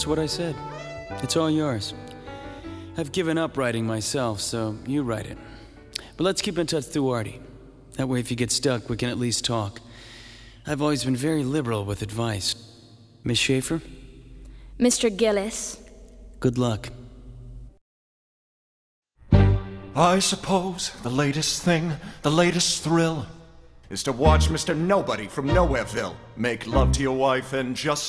just what I said. It's all yours. I've given up writing myself, so you write it. But let's keep in touch through Artie. That way, if you get stuck, we can at least talk. I've always been very liberal with advice. Miss Schaefer? Mr. Gillis. Good luck. I suppose the latest thing, the latest thrill, is to watch Mr. Nobody from Nowhereville make love to your wife and just